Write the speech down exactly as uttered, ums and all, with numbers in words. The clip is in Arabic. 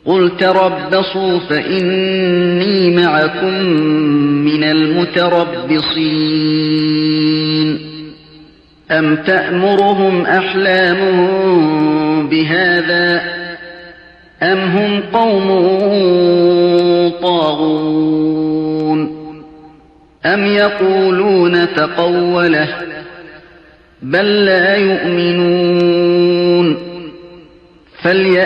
قُلْ تَرَبَّصُوا فَإِنِّي مَعَكُمْ مِنَ الْمُتَرَبِّصِينَ أَمْ تَأْمُرُهُمْ أَحْلَامُهُم بِهَذَا أَمْ هُمْ قَوْمٌ طَاغُونَ أَمْ يَقُولُونَ تَقَوَّلَهُ بَل لَّا يُؤْمِنُونَ